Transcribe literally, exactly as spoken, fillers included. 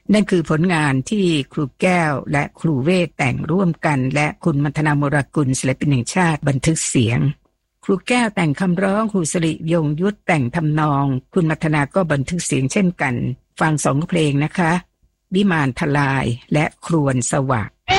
นั่นคือผลงานที่ครูแก้วและครูเวทแต่งร่วมกันและคุณมัทนามรกุลศิลปินแห่งชาติบันทึกเสียงครูแก้วแต่งคำร้องครูสิริยงยุทธแต่งทำนองคุณมัทนาก็บันทึกเสียงเช่นกันฟังสองเพลงนะคะวิมานทลายและครวญสวัสดิ์